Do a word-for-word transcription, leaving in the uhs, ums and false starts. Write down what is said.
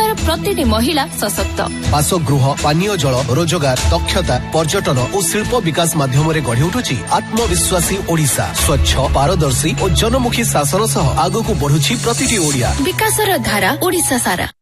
ओडिशार प्रतिटी महिला सशक्त। बासगृह पानीय जल रोजगार दक्षता पर्यटन और शिल्प विकास माध्यम गढ़ी उठुछि आत्मविश्वासी ओडिशा। स्वच्छ पारदर्शी और जनमुखी शासन सह आगो को बढ़ुछि प्रतिटी ओडिया। विकासर धारा ओडिशा सारा।